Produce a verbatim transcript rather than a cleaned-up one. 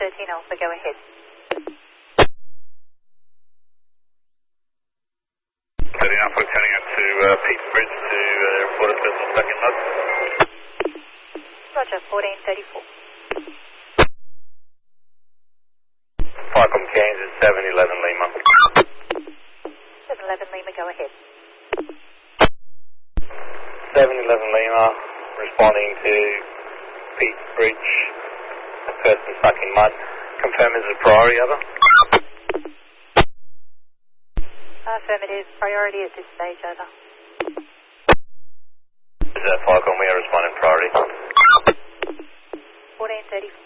thirteen Alpha, go ahead. thirteen Alpha turning up to uh, Peaks Bridge to uh, report a person stuck in mud. Roger, fourteen thirty-four. Falcon Kansas, seven eleven Lima. seven eleven Lima, go ahead. seven eleven Lima, responding to Peaks Bridge, person stuck in mud. Confirm is a priority, over. Affirmative, priority at this stage, over. Is that Falcon, we are responding priority. fourteen thirty-four.